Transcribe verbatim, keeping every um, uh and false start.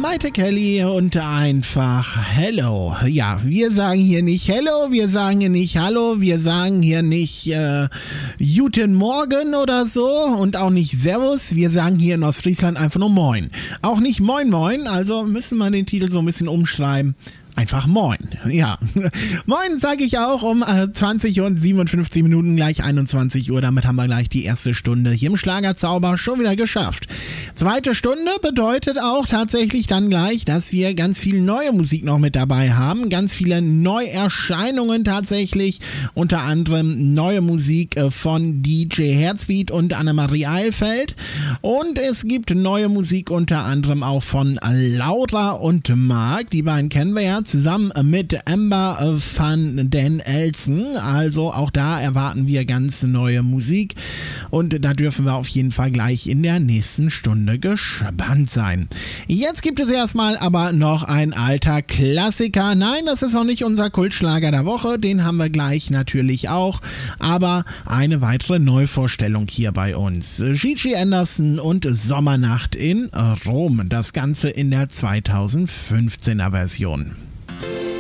Maite Kelly und einfach Hello. Ja, wir sagen hier nicht Hello, wir sagen hier nicht Hallo, wir sagen hier nicht äh, Guten Morgen oder so und auch nicht Servus. Wir sagen hier in Ostfriesland einfach nur Moin. Auch nicht Moin Moin, also müssen wir den Titel so ein bisschen umschreiben. Einfach Moin, ja. Moin sage ich auch um äh, zwanzig und siebenundfünfzig Minuten, gleich einundzwanzig Uhr. Damit haben wir gleich die erste Stunde hier im Schlagerzauber schon wieder geschafft. Zweite Stunde bedeutet auch tatsächlich dann gleich, dass wir ganz viel neue Musik noch mit dabei haben. Ganz viele Neuerscheinungen tatsächlich. Unter anderem neue Musik äh, von D J Herzbeat und Annemarie Eilfeld. Und es gibt neue Musik unter anderem auch von Laura und Marc. Die beiden kennen wir ja. Zusammen mit Amber van den Elsen. Also auch da erwarten wir ganz neue Musik und da dürfen wir auf jeden Fall gleich in der nächsten Stunde gespannt sein. Jetzt gibt es erstmal aber noch ein alter Klassiker. Nein, das ist noch nicht unser Kultschlager der Woche, den haben wir gleich natürlich auch, aber eine weitere Neuvorstellung hier bei uns. Gigi Anderson und Sommernacht in Rom. Das Ganze in der zweitausendfünfzehner Version.